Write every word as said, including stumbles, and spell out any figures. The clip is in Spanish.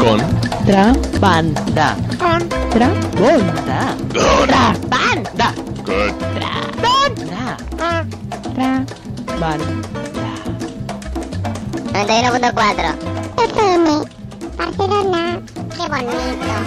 Con. Tra. Ban. Da. Con. Tra. Bon. Da. Tra. Ban. Da. Good. Tra. Don. Da. Con. Tra. Ban. noventa y uno punto cuatro. F M. Barcelona. Qué bonito.